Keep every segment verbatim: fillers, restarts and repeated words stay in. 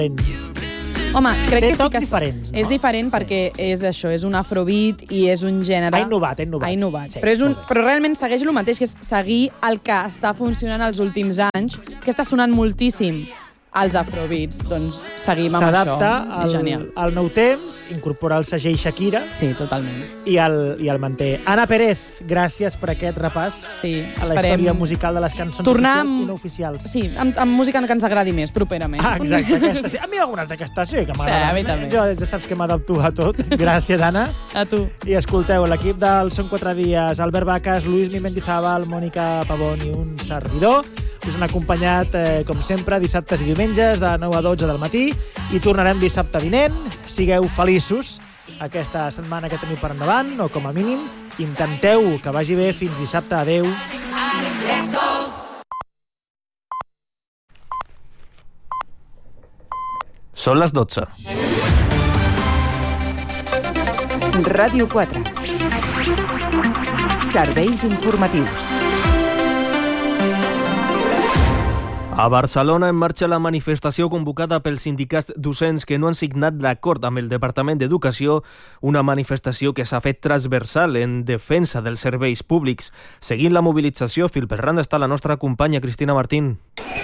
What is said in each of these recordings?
Home, crec Té que sí tocs que diferents, no? és diferent perquè és això, és un afrobeat i és un gènere... Ha innovat, ha innovat. Ha innovat. Sí, però, és un, molt bé. però realment segueix el mateix, que és seguir el que està funcionant els últims anys, que està sonant moltíssim als afrobeats. Doncs seguim amb això. S'adapta És al, genial. al nou temps, incorpora el segell Shakira Sí, totalment. i el, i el manté. Anna Pérez, gràcies per aquest repàs Sí, a la esperem història musical de les cançons tornar oficials amb- i no oficials. Sí, amb, amb música que ens agradi més, properament. Ah, exacte, aquesta sí. A mi algunes d'aquestes sí que Sí, m'agraden. a mi també. Jo ja saps que m'adapto a tot. Gràcies, Anna. A tu. I escolteu, l'equip del Són quatre dies, Albert Vacas, Luis Mendizábal, Mònica Pavón i un servidor, us han acompanyat, eh, com sempre, dissabtes i diumenges de nou a dotze del matí i tornarem dissabte vinent. Sigueu feliços aquesta setmana que teniu per endavant, o com a mínim, intenteu que vagi bé. Fins dissabte. Adeu. Són les dotze. Ràdio quatre. Serveis informatius. A Barcelona en marxa la manifestació convocada pels sindicats docents que no han signat l'acord amb el Departament d'Educació, una manifestació que s'ha fet transversal en defensa dels serveis públics. Seguint la mobilització, fil per randa està la nostra companya Cristina Martín.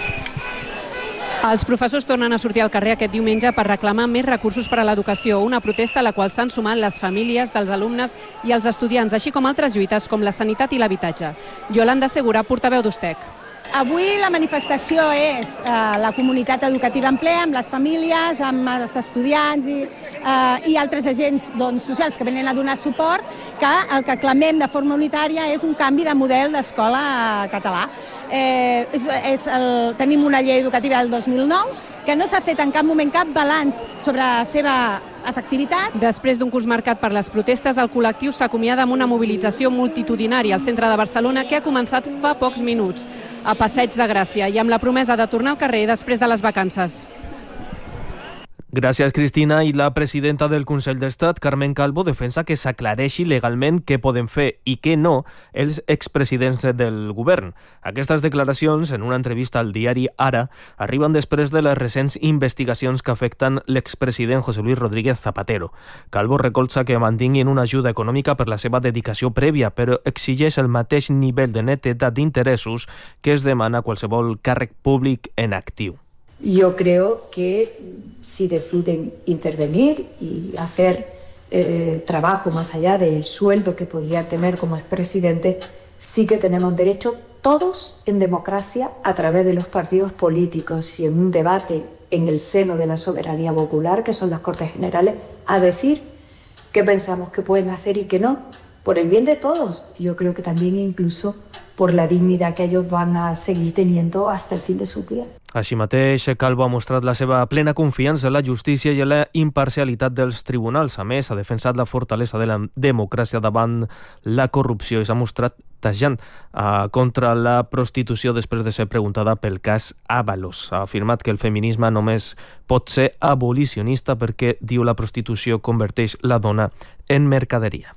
Els professors tornen a sortir al carrer aquest diumenge per reclamar més recursos per a l'educació, una protesta a la qual s'han sumat les famílies dels alumnes i els estudiants, així com altres lluites com la sanitat i l'habitatge. Yolanda Segura, portaveu d'Ustec. Avui la manifestació és eh, la comunitat educativa en ple, amb les famílies, amb els estudiants i, eh, i altres agents doncs, socials que venen a donar suport, que el que clamem de forma unitària és un canvi de model d'escola català. Eh, és, és el, tenim una llei educativa del dos mil nou que no s'ha fet en cap moment cap balanç sobre la seva efectivitat. Després d'un curs marcat per les protestes, el col·lectiu s'acomiada amb una mobilització multitudinària al centre de Barcelona que ha començat fa pocs minuts, a Passeig de Gràcia, i amb la promesa de tornar al carrer després de les vacances. Gràcies, Cristina. I la presidenta del Consell d'Estat, Carmen Calvo, defensa que s'aclareixi legalment què poden fer i què no els expresidents del govern. Aquestes declaracions, en una entrevista al diari Ara, arriben després de les recents investigacions que afecten l'expresident José Luis Rodríguez Zapatero. Calvo recolza que mantinguin una ajuda econòmica per la seva dedicació prèvia, però exigeix el mateix nivell de netedat d'interessos que es demana a qualsevol càrrec públic en actiu. Yo creo que si deciden intervenir y hacer eh, trabajo más allá del sueldo que podía tener como expresidente, sí que tenemos derecho todos en democracia a través de los partidos políticos y en un debate en el seno de la soberanía popular, que son las Cortes Generales, a decir qué pensamos que pueden hacer y qué no, por el bien de todos. Yo creo que también incluso por la dignidad que ellos van a seguir teniendo hasta el fin de su vida. Així mateix, Calvo ha mostrat la seva plena confiança en la justícia i en la imparcialitat dels tribunals. A més, ha defensat la fortalesa de la democràcia davant la corrupció i s'ha mostrat tajant uh, contra la prostitució després de ser preguntada pel cas Ábalos. Ha afirmat que el feminisme només pot ser abolicionista perquè, diu, la prostitució converteix la dona en mercaderia.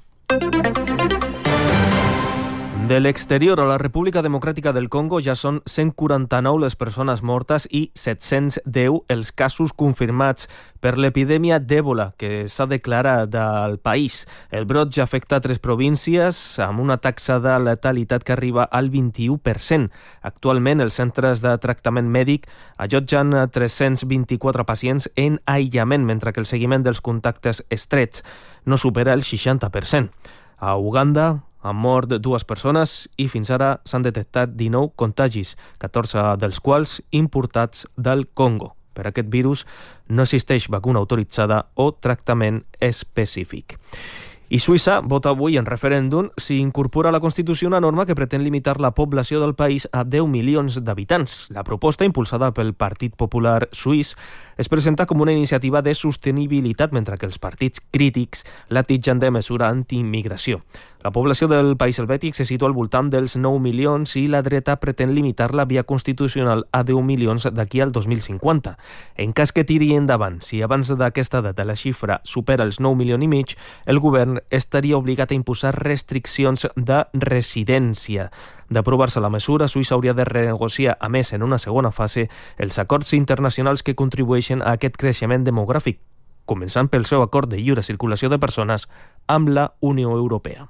De l'exterior, a la República Democràtica del Congo ja són cent quaranta-nou les persones mortes i set-cents deu els casos confirmats per l'epidèmia d'Èbola que s'ha declarat al país. El brot ja afecta tres províncies amb una taxa de letalitat que arriba al vint-i-u per cent. Actualment, els centres de tractament mèdic allotgen tres-cents vint-i-quatre pacients en aïllament, mentre que el seguiment dels contactes estrets no supera el seixanta per cent. A Uganda han mort dues persones i fins ara s'han detectat dinou contagis, catorze dels quals importats del Congo. Per aquest virus no existeix vacuna autoritzada o tractament específic. I Suïssa vota avui en referèndum si incorpora a la Constitució una norma que pretén limitar la població del país a deu milions d'habitants. La proposta, impulsada pel Partit Popular Suís, es presenta com una iniciativa de sostenibilitat, mentre que els partits crítics la titgen de mesura antiimmigració. La població del país helvètic se situa al voltant dels nou milions i la dreta pretén limitar-la via constitucional a deu milions d'aquí al dos mil cinquanta. En cas que tiri endavant, si abans d'aquesta data la xifra supera els nou milions i mig, el govern estaria obligat a imposar restriccions de residència. D'aprovar-se la mesura, Suïssa hauria de renegociar, a més, en una segona fase, els acords internacionals que contribueixen a aquest creixement demogràfic, començant pel seu acord de lliure circulació de persones amb la Unió Europea.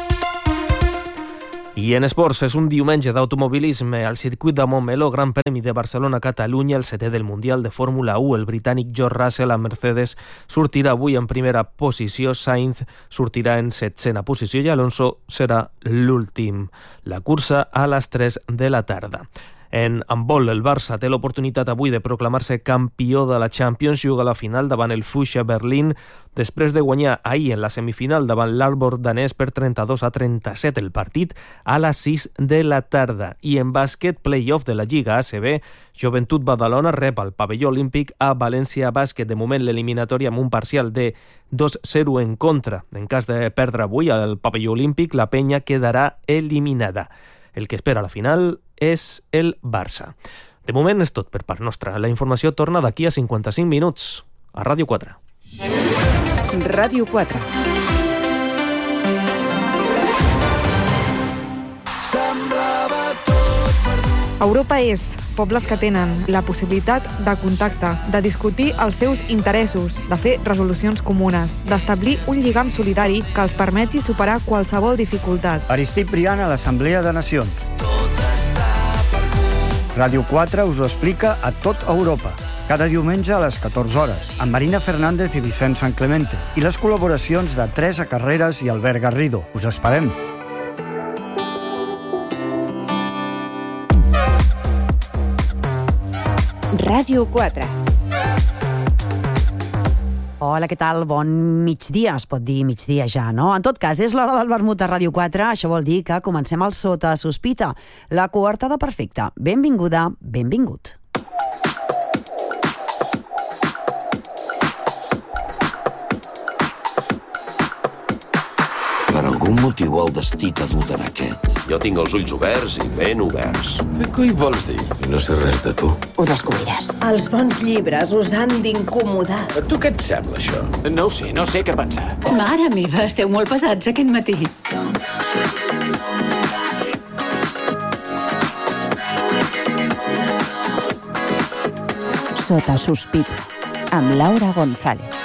I en esports, és un diumenge d'automobilisme al circuit de Montmeló, Gran Premi de Barcelona-Catalunya, el setè del Mundial de Fórmula u. El britànic George Russell a Mercedes sortirà avui en primera posició, Sainz sortirà en setzena posició i Alonso serà l'últim. La cursa a les tres de la tarda. En handbol, el Barça té l'oportunitat avui de proclamar-se campió de la Champions, juga a la final davant el Fuchsia Berlín, després de guanyar ahir en la semifinal davant l'Aalborg danès per trenta-dos a trenta-set. El partit a les sis de la tarda. I en bàsquet, play-off de la Lliga A C B, Joventut Badalona rep al pavelló olímpic a València Bàsquet. De moment, l'eliminatòria amb un parcial de dos a zero en contra. En cas de perdre avui al pavelló olímpic, la penya quedarà eliminada. El que espera a la final és el Barça. De moment és tot per part nostra. La informació torna d'aquí a cinquanta-cinc minuts a Ràdio quatre. Ràdio quatre. Europa és pobles que tenen la possibilitat de contacte, de discutir els seus interessos, de fer resolucions comunes, d'establir un lligam solidari que els permeti superar qualsevol dificultat. Aristip Brian a l'Assemblea de Nacions. Ràdio quatre us ho explica a tot Europa. Cada diumenge a les catorze hores, amb Marina Fernández i Vicent San Clemente, i les col·laboracions de Teresa Carreras i Albert Garrido. Us esperem. Ràdio quatre. Hola, què tal? Bon migdia, es pot dir migdia ja, no? En tot cas, és l'hora del vermut a Ràdio quatre, això vol dir que comencem el Sota Sospita, la coartada perfecta. Benvinguda, benvingut. Per algun motiu el destí t'ha dut en aquest. Jo tinc els ulls oberts i ben oberts. Què coi vols dir? No sé res de tu. Ho descobriràs. Els bons llibres us han d'incomodar. A tu què et sembla, això? No ho sé, no sé què pensar. Mare meva, esteu molt pesats aquest matí. Sota Sospita, amb Laura González.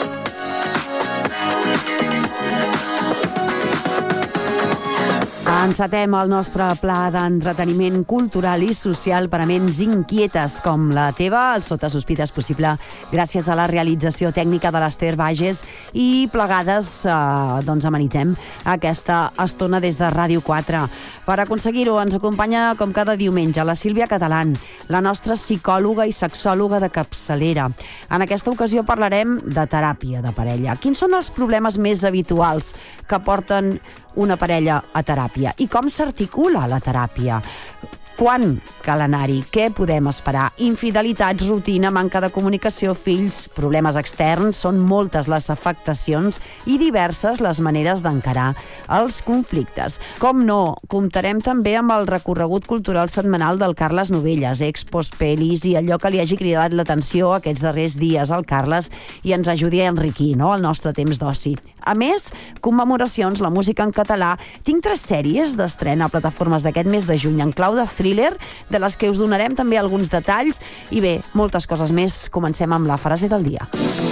Encetem el nostre pla d'entreteniment cultural i social per a ments inquietes com la teva. El Sota Sospita és possible gràcies a la realització tècnica de l'Ester Bages i plegades eh, doncs amenitzem aquesta estona des de Ràdio quatre. Per aconseguir-ho ens acompanya com cada diumenge la Sílvia Catalán, la nostra psicòloga i sexòloga de capçalera. En aquesta ocasió parlarem de teràpia de parella. Quins són els problemes més habituals que porten una parella a teràpia? I com s'articula la teràpia? Quan cal anar-hi? Què podem esperar? Infidelitats, rutina, manca de comunicació, fills, problemes externs, són moltes les afectacions i diverses les maneres d'encarar els conflictes. Com no, comptarem també amb el recorregut cultural setmanal del Carles Novelles, expos, pel·lis i allò que li hagi cridat l'atenció aquests darrers dies al Carles i ens ajudi a enriquir, no?, el nostre temps d'oci. A més, commemoracions, la música en català. Tinc tres sèries d'estrena a plataformes d'aquest mes de juny en clau de thriller, de les que us donarem també alguns detalls i bé, moltes coses més. Comencem amb la frase del dia.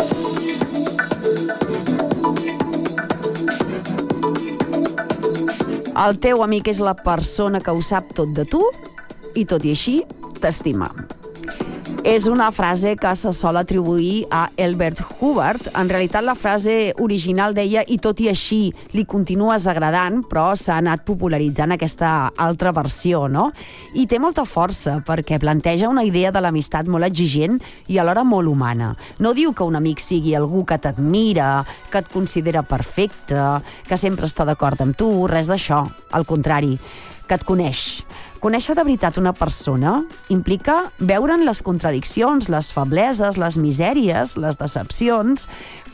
El teu amic és la persona que ho sap tot de tu i tot i així t'estima. És una frase que se sol atribuir a Elbert Hubbard. En realitat la frase original deia i tot i així li continues agradant, però s'ha anat popularitzant aquesta altra versió, no? I té molta força perquè planteja una idea de l'amistat molt exigent i alhora molt humana. No diu que un amic sigui algú que t'admira, que et considera perfecte, que sempre està d'acord amb tu, res d'això. Al contrari, que et coneix. Conèixer de veritat una persona implica veure'n les contradiccions, les febleses, les misèries, les decepcions,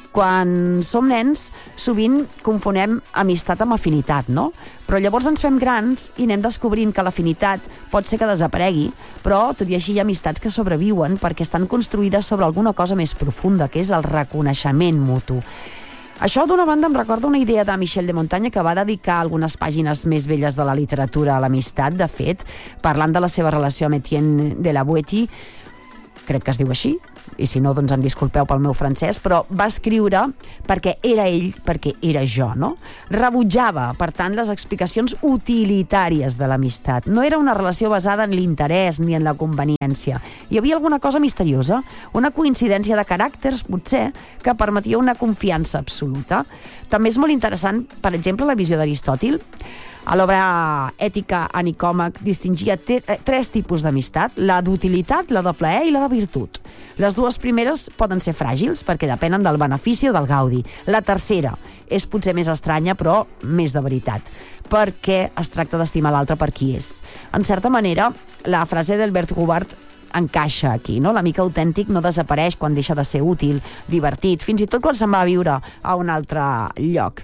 Quan som nens, sovint confonem amistat amb afinitat, no? Però llavors ens fem grans i anem descobrint que l'afinitat pot ser que desaparegui, però tot i així hi ha amistats que sobreviuen perquè estan construïdes sobre alguna cosa més profunda, que és el reconeixement mutu. Això, d'una banda, em recorda una idea de Michel de Montaigne, que va dedicar algunes pàgines més velles de la literatura a l'amistat, de fet, parlant de la seva relació amb Etienne de la Boétie, crec que es diu així, i si no, doncs em disculpeu pel meu francès, però va escriure perquè era ell, perquè era jo, no? Rebutjava, per tant, les explicacions utilitàries de l'amistat. No era una relació basada en l'interès ni en la conveniència. Hi havia alguna cosa misteriosa, una coincidència de caràcters, potser, que permetia una confiança absoluta. També és molt interessant, per exemple, la visió d'Aristòtil. A l'obra Ètica a Nicòmac distingia tres tipus d'amistat, la d'utilitat, la de plaer i la de virtut. Les dues primeres poden ser fràgils perquè depenen del benefici o del gaudi. La tercera és potser més estranya, però més de veritat, perquè es tracta d'estimar l'altre per qui és. En certa manera, la frase d'Albert Goubart encaixa aquí, no? L'amic autèntic no desapareix quan deixa de ser útil, divertit, fins i tot quan se'n va a viure a un altre lloc.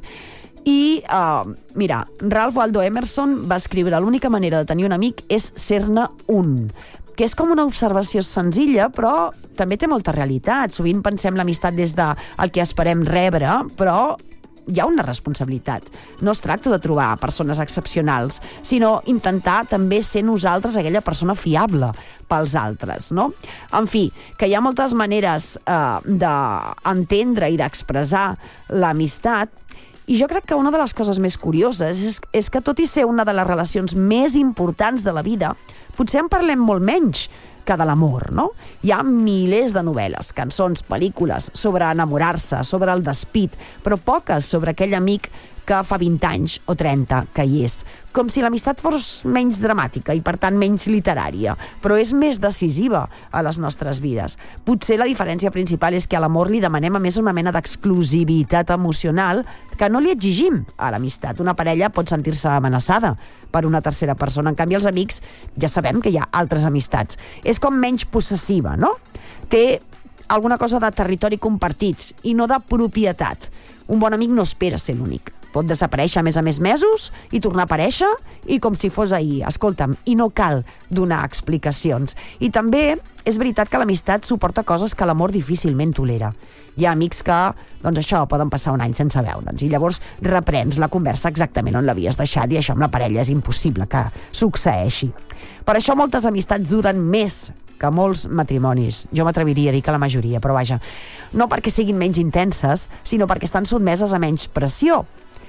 I, uh, mira, Ralph Waldo Emerson va escriure: l'única manera de tenir un amic és ser-ne un, que és com una observació senzilla, però també té molta realitat. Sovint pensem l'amistat des del que esperem rebre, però hi ha una responsabilitat. No es tracta de trobar persones excepcionals, sinó intentar també ser nosaltres aquella persona fiable pels altres, no? En fi, que hi ha moltes maneres eh, d'entendre i d'expressar l'amistat. I jo crec que una de les coses més curioses és, és que, tot i ser una de les relacions més importants de la vida, potser en parlem molt menys que de l'amor, no? Hi ha milers de novel·les, cançons, pel·lícules sobre enamorar-se, sobre el despit, però poques sobre aquell amic que fa vint anys o trenta que hi és. Com si l'amistat fos menys dramàtica i, per tant, menys literària, però és més decisiva a les nostres vides. Potser la diferència principal és que a l'amor li demanem a més una mena d'exclusivitat emocional que no li exigim a l'amistat. Una parella pot sentir-se amenaçada per una tercera persona. En canvi, els amics ja sabem que hi ha altres amistats. És com menys possessiva, no? Té alguna cosa de territori compartit i no de propietat. Un bon amic no espera ser l'únic. Pot desaparèixer a més a més mesos i tornar a aparèixer i com si fos ahir. Escolta'm, i no cal donar explicacions. I també és veritat que l'amistat suporta coses que l'amor difícilment tolera. Hi ha amics que, doncs això, poden passar un any sense veure'ns i llavors reprens la conversa exactament on l'havies deixat i això amb la parella és impossible que succeeixi. Per això moltes amistats duren més que molts matrimonis. Jo m'atreviria a dir que la majoria, però vaja, no perquè siguin menys intenses, sinó perquè estan sotmeses a menys pressió.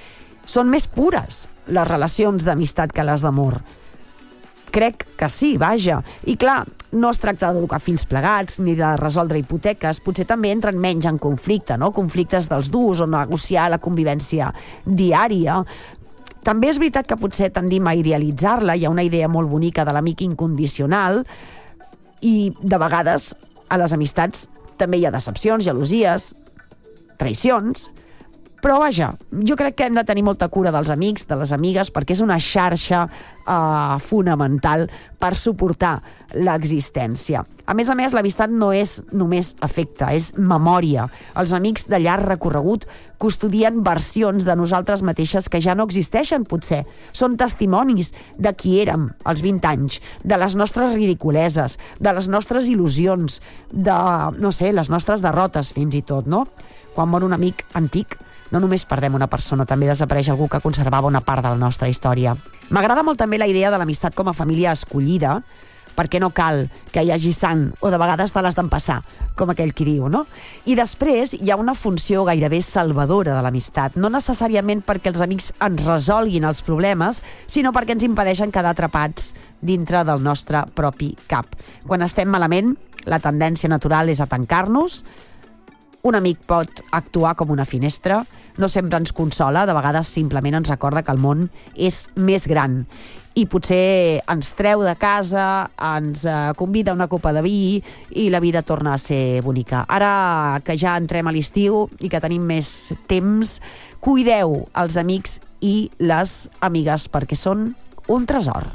Són més pures les relacions d'amistat que les d'amor. Crec que sí, vaja. I clar, no es tracta d'educar fills plegats ni de resoldre hipoteques, potser també entren menys en conflicte, no? Conflictes dels durs o negociar la convivència diària. També és veritat que potser tendim a idealitzar-la, hi ha una idea molt bonica de l'amic incondicional i de vegades a les amistats també hi ha decepcions, gelosies, traïcions. Però vaja, jo crec que hem de tenir molta cura dels amics, de les amigues, perquè és una xarxa eh, fonamental per suportar l'existència. A més a més, l'amistat no és només afecte, és memòria. Els amics de llarg recorregut custodien versions de nosaltres mateixes que ja no existeixen, potser. Són testimonis de qui érem als vint anys, de les nostres ridiculeses, de les nostres il·lusions, de, no sé, les nostres derrotes, fins i tot, no? Quan mor un amic antic, no només perdem una persona, també desapareix algú que conservava una part de la nostra història. M'agrada molt també la idea de l'amistat com a família escollida, perquè no cal que hi hagi sang, o de vegades te l'has d'empassar, com aquell qui diu, no? I després hi ha una funció gairebé salvadora de l'amistat, no necessàriament perquè els amics ens resolguin els problemes, sinó perquè ens impedeixen quedar atrapats dintre del nostre propi cap. Quan estem malament, la tendència natural és a tancar-nos. Un amic pot actuar com una finestra, no sempre ens consola, de vegades simplement ens recorda que el món és més gran i potser ens treu de casa, ens convida a una copa de vi i la vida torna a ser bonica. Ara que ja entrem a l'estiu i que tenim més temps, cuideu els amics i les amigues perquè són un tresor.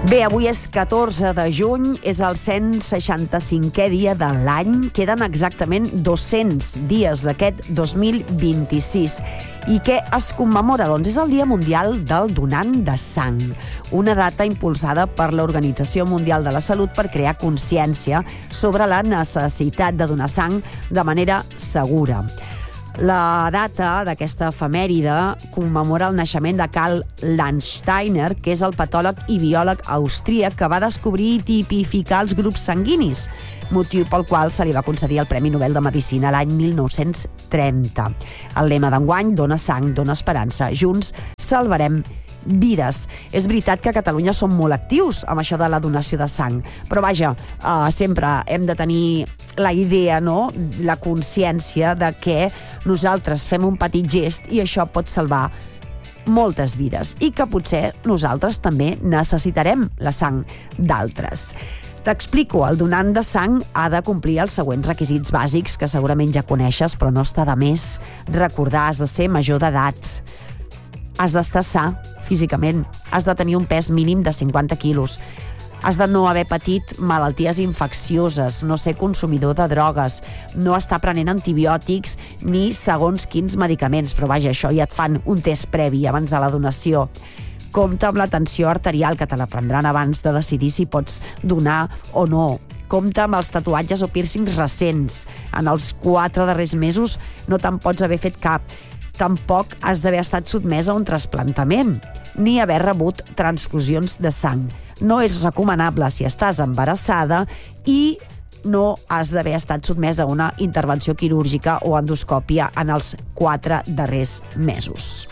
Bé, avui és catorze de juny, és el cent seixanta-cinquè dia de l'any. Queden exactament dos-cents dies d'aquest dos mil vint-i-sis. I què es commemora? Doncs és el Dia Mundial del Donant de Sang, una data impulsada per l'Organització Mundial de la Salut per crear consciència sobre la necessitat de donar sang de manera segura. La data d'aquesta efemèride commemora el naixement de Karl Landsteiner, que és el patòleg i biòleg austríac que va descobrir i tipificar els grups sanguinis, motiu pel qual se li va concedir el Premi Nobel de Medicina l'any mil nou-cents trenta. El lema d'enguany: dona sang, dona esperança, junts salvarem vides. És veritat que a Catalunya som molt actius amb això de la donació de sang, però vaja, eh, sempre hem de tenir la idea, no?, la consciència de que nosaltres fem un petit gest i això pot salvar moltes vides i que potser nosaltres també necessitarem la sang d'altres. T'explico, el donant de sang ha de complir els següents requisits bàsics que segurament ja coneixes, però no està de més recordar. Has de ser major d'edat, has d'estar sa físicament, has de tenir un pes mínim de cinquanta quilos, has de no haver patit malalties infeccioses, no ser consumidor de drogues, no estar prenent antibiòtics ni segons quins medicaments, però vaja, això ja et fan un test previ abans de la donació. Compte amb la tensió arterial, que te la prendran abans de decidir si pots donar o no. Compte amb els tatuatges o pírcings recents. En els quatre darrers mesos no te'n pots haver fet cap. Tampoc has d'haver estat sotmès a un trasplantament, ni haver rebut transfusions de sang. No és recomanable si estàs embarassada i no has d'haver estat sotmès a una intervenció quirúrgica o endoscòpia en els quatre darrers mesos.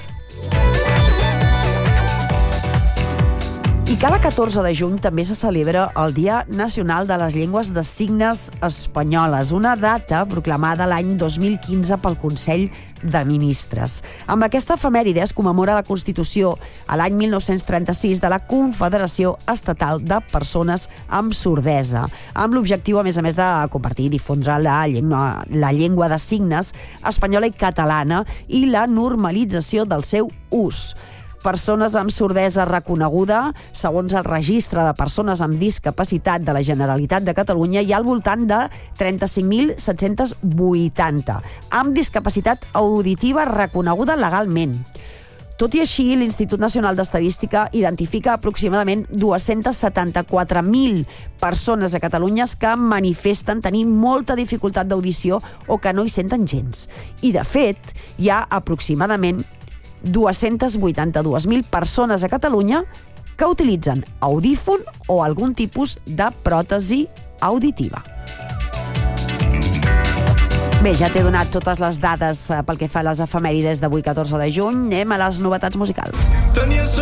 I cada catorze de juny també se celebra el Dia Nacional de les Llengües de Signes Espanyoles, una data proclamada l'any dos mil quinze pel Consell de Ministres. Amb aquesta efemèride es commemora la Constitució a l'any mil nou-cents trenta-sis de la Confederació Estatal de Persones amb Sordesa, amb l'objectiu, a més a més, de compartir i difondre la llengua, la llengua de signes espanyola i catalana i la normalització del seu ús. Persones amb sordesa reconeguda, segons el Registre de Persones amb Discapacitat de la Generalitat de Catalunya, hi ha al voltant de trenta-cinc mil set-cents vuitanta, amb discapacitat auditiva reconeguda legalment. Tot i així, l'Institut Nacional d'Estadística identifica aproximadament dues-centes setanta-quatre mil persones a Catalunya que manifesten tenir molta dificultat d'audició o que no hi senten gens. I, de fet, hi ha aproximadament dues-centes vuitanta-dues mil persones a Catalunya que utilitzen audífon o algun tipus de pròtesi auditiva. Bé, ja t'he donat totes les dades pel que fa a les efemèrides d'avui, catorze de juny. Anem a les novetats musicals.